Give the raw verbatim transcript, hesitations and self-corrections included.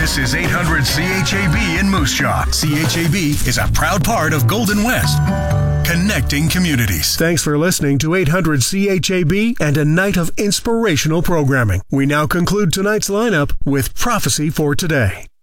This is eight hundred C H A B in Moose Jaw. C H A B is a proud part of Golden West, connecting communities. Thanks for listening to eight hundred C H A B and a night of inspirational programming. We now conclude tonight's lineup with Prophecy for Today.